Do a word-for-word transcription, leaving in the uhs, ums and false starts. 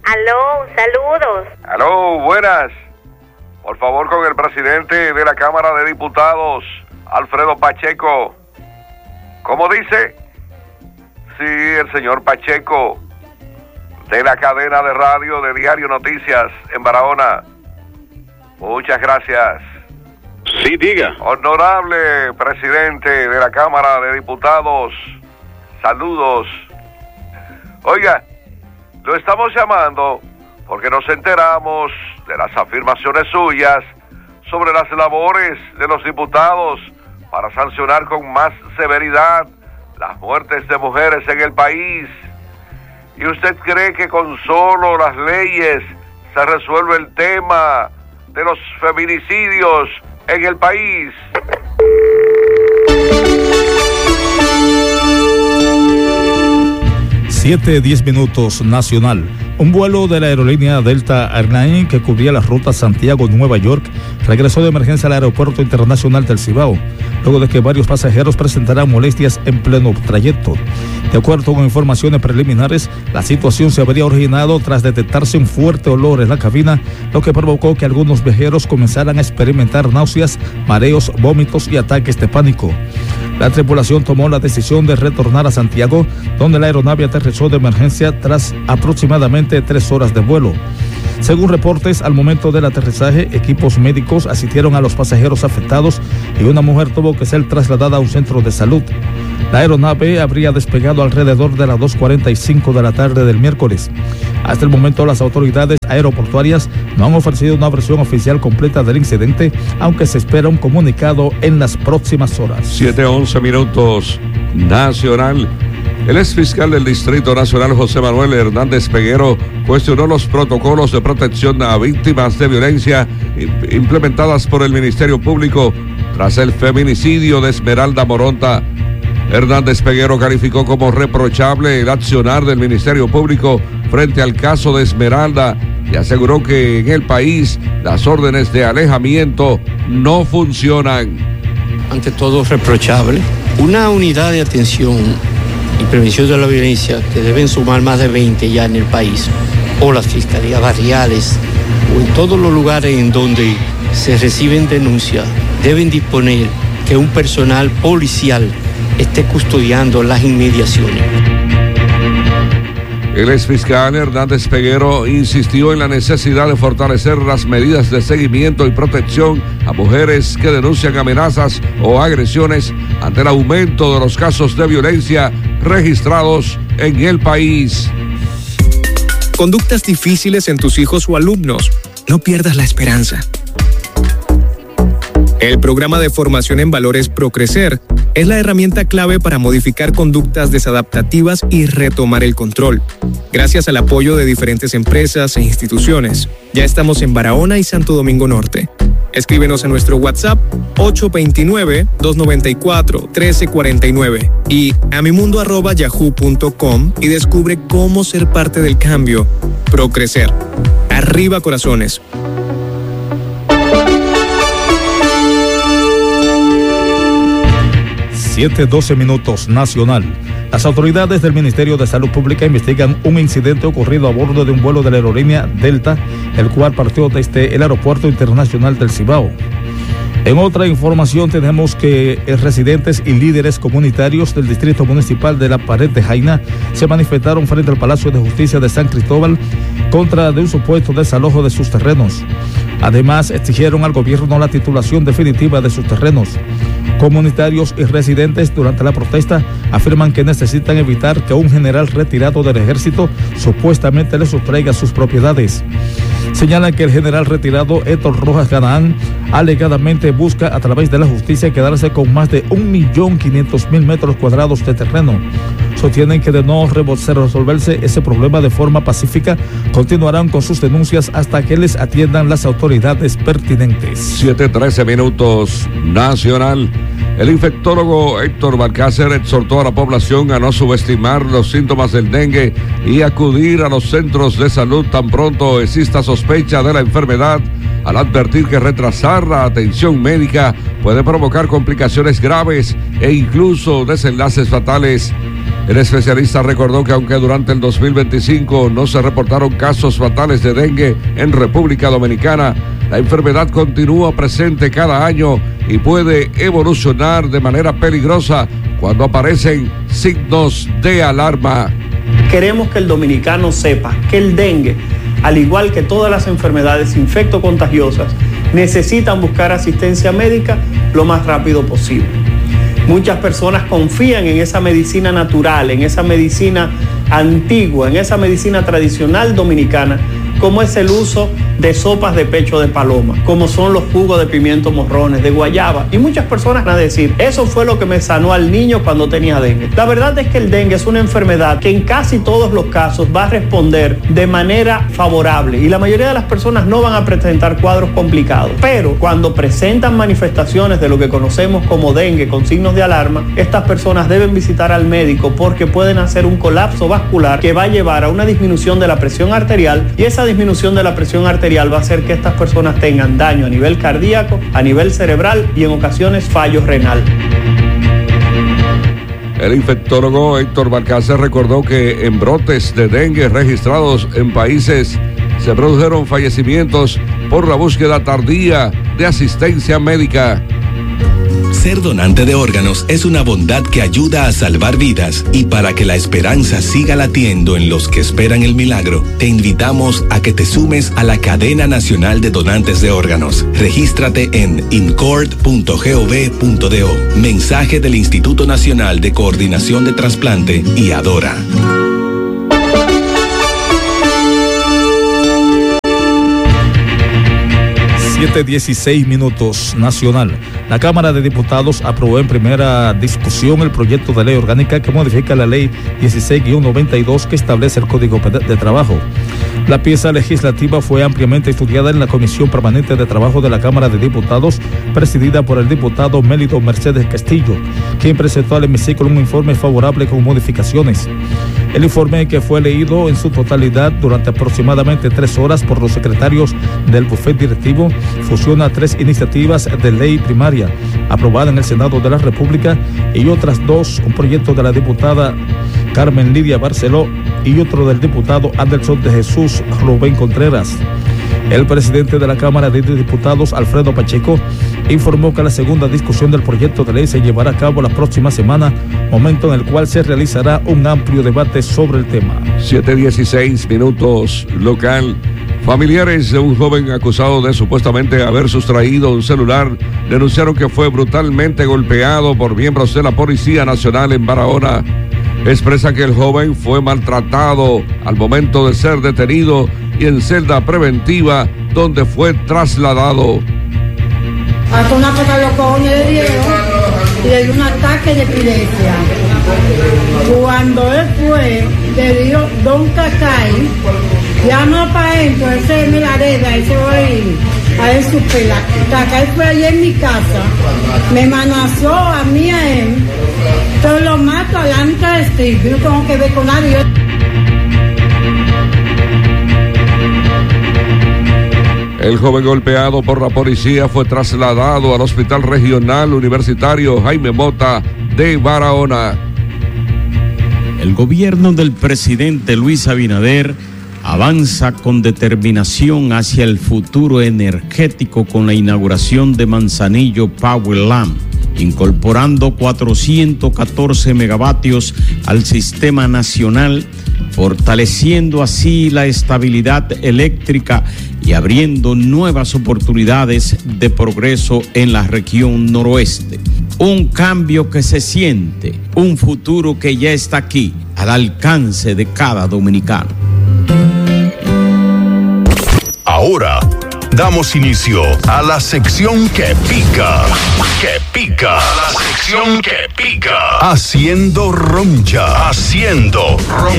Aló, saludos. Aló, buenas. Por favor, con el presidente de la Cámara de Diputados, Alfredo Pacheco. ¿Cómo dice? Sí, el señor Pacheco, de la cadena de radio de Diario Noticias en Barahona. Muchas gracias. Sí, diga. Honorable presidente de la Cámara de Diputados, saludos. Oiga, lo estamos llamando porque nos enteramos de las afirmaciones suyas sobre las labores de los diputados para sancionar con más severidad las muertes de mujeres en el país. ¿Y usted cree que con solo las leyes se resuelve el tema de los feminicidios en el país? siete diez minutos nacional. Un vuelo de la aerolínea Delta Airlines que cubría la ruta Santiago-Nueva York regresó de emergencia al Aeropuerto Internacional del Cibao, luego de que varios pasajeros presentaran molestias en pleno trayecto. De acuerdo con informaciones preliminares, la situación se habría originado tras detectarse un fuerte olor en la cabina, lo que provocó que algunos viajeros comenzaran a experimentar náuseas, mareos, vómitos y ataques de pánico. La tripulación tomó la decisión de retornar a Santiago, donde la aeronave aterrizó de emergencia tras aproximadamente tres horas de vuelo. Según reportes, al momento del aterrizaje, equipos médicos asistieron a los pasajeros afectados y una mujer tuvo que ser trasladada a un centro de salud. La aeronave habría despegado alrededor de las dos cuarenta y cinco de la tarde del miércoles. Hasta el momento, las autoridades aeroportuarias no han ofrecido una versión oficial completa del incidente, aunque se espera un comunicado en las próximas horas. siete once minutos nacional. El exfiscal del Distrito Nacional, José Manuel Hernández Peguero, cuestionó los protocolos de protección a víctimas de violencia implementadas por el Ministerio Público tras el feminicidio de Esmeralda Moronta. Hernández Peguero calificó como reprochable el accionar del Ministerio Público frente al caso de Esmeralda y aseguró que en el país las órdenes de alejamiento no funcionan. Ante todo, reprochable. Una unidad de atención y prevención de la violencia que deben sumar más de veinte ya en el país, o las fiscalías barriales, o en todos los lugares en donde se reciben denuncias, deben disponer que un personal policial esté custodiando las inmediaciones. El exfiscal Hernández Peguero insistió en la necesidad de fortalecer las medidas de seguimiento y protección a mujeres que denuncian amenazas o agresiones ante el aumento de los casos de violencia registrados en el país. Conductas difíciles en tus hijos o alumnos. No pierdas la esperanza. El programa de formación en valores ProCrecer es la herramienta clave para modificar conductas desadaptativas y retomar el control. Gracias al apoyo de diferentes empresas e instituciones, ya estamos en Barahona y Santo Domingo Norte. Escríbenos a nuestro WhatsApp ocho dos nueve, dos nueve cuatro, uno tres cuatro nueve y a mimundo arroba yahoo punto com y descubre cómo ser parte del cambio. ProCrecer. Arriba corazones. siete doce minutos nacional. Las autoridades del Ministerio de Salud Pública investigan un incidente ocurrido a bordo de un vuelo de la aerolínea Delta, el cual partió desde el Aeropuerto Internacional del Cibao. En otra información tenemos que residentes y líderes comunitarios del Distrito Municipal de la Pared de Jaina se manifestaron frente al Palacio de Justicia de San Cristóbal contra de un supuesto desalojo de sus terrenos. Además, exigieron al gobierno la titulación definitiva de sus terrenos. Comunitarios y residentes durante la protesta afirman que necesitan evitar que un general retirado del ejército supuestamente les sustraiga sus propiedades. Señalan que el general retirado Héctor Rojas Ganaán alegadamente busca a través de la justicia quedarse con más de un millón quinientos mil metros cuadrados de terreno. Sostienen que de no resolverse ese problema de forma pacífica, continuarán con sus denuncias hasta que les atiendan las autoridades pertinentes. siete trece minutos nacional. El infectólogo Héctor Balcácer exhortó a la población a no subestimar los síntomas del dengue y acudir a los centros de salud tan pronto exista sospecha de la enfermedad, al advertir que retrasar la atención médica puede provocar complicaciones graves e incluso desenlaces fatales. El especialista recordó que aunque durante el dos mil veinticinco no se reportaron casos fatales de dengue en República Dominicana, la enfermedad continúa presente cada año y puede evolucionar de manera peligrosa cuando aparecen signos de alarma. Queremos que el dominicano sepa que el dengue, al igual que todas las enfermedades infectocontagiosas, necesitan buscar asistencia médica lo más rápido posible. Muchas personas confían en esa medicina natural, en esa medicina antigua, en esa medicina tradicional dominicana, como es el uso de sopas de pecho de paloma, como son los jugos de pimiento morrones, de guayaba. Y muchas personas van a decir, eso fue lo que me sanó al niño cuando tenía dengue. La verdad es que el dengue es una enfermedad que en casi todos los casos va a responder de manera favorable y la mayoría de las personas no van a presentar cuadros complicados. Pero cuando presentan manifestaciones de lo que conocemos como dengue con signos de alarma, estas personas deben visitar al médico porque pueden hacer un colapso vascular que va a llevar a una disminución de la presión arterial y esa disminución de la presión arterial va a hacer que estas personas tengan daño a nivel cardíaco, a nivel cerebral y en ocasiones fallo renal. El infectólogo Héctor Balcácer recordó que en brotes de dengue registrados en países se produjeron fallecimientos por la búsqueda tardía de asistencia médica. Ser donante de órganos es una bondad que ayuda a salvar vidas y para que la esperanza siga latiendo en los que esperan el milagro, te invitamos a que te sumes a la Cadena Nacional de Donantes de Órganos. Regístrate en incord punto gov punto do. Mensaje del Instituto Nacional de Coordinación de Trasplante y Adora. siete dieciséis minutos, Nacional. La Cámara de Diputados aprobó en primera discusión el proyecto de ley orgánica que modifica la ley dieciséis guión noventa y dos que establece el Código de Trabajo. La pieza legislativa fue ampliamente estudiada en la Comisión Permanente de Trabajo de la Cámara de Diputados, presidida por el diputado Mélido Mercedes Castillo, quien presentó al hemiciclo un informe favorable con modificaciones. El informe, que fue leído en su totalidad durante aproximadamente tres horas por los secretarios del bufete directivo, fusiona tres iniciativas de ley primaria aprobada en el Senado de la República y otras dos, un proyecto de la diputada Carmen Lidia Barceló y otro del diputado Anderson de Jesús Rubén Contreras. El presidente de la Cámara de Diputados, Alfredo Pacheco, informó que la segunda discusión del proyecto de ley se llevará a cabo la próxima semana, momento en el cual se realizará un amplio debate sobre el tema. siete dieciséis minutos, local. Familiares de un joven acusado de supuestamente haber sustraído un celular denunciaron que fue brutalmente golpeado por miembros de la Policía Nacional en Barahona. Expresa que el joven fue maltratado al momento de ser detenido y en celda preventiva donde fue trasladado. Hasta una pata de los cojones le dieron y le dio un ataque de epilepsia. Cuando él fue, le dio Don Cacay, llama para adentro, ese es Milareda, ese voy a ver su pela. Cacay fue allí en mi casa, me amenazó a mí a él, entonces lo mato adelante de Steve, yo no tengo que ver con nadie. El joven golpeado por la policía fue trasladado al Hospital Regional Universitario Jaime Mota de Barahona. El gobierno del presidente Luis Abinader avanza con determinación hacia el futuro energético con la inauguración de Manzanillo Power Lamp, incorporando cuatrocientos catorce megavatios al sistema nacional, fortaleciendo así la estabilidad eléctrica y abriendo nuevas oportunidades de progreso en la región noroeste. Un cambio que se siente, un futuro que ya está aquí, al alcance de cada dominicano. Ahora damos inicio a la sección que pica, que pica, a la sección que pica, haciendo roncha, haciendo roncha.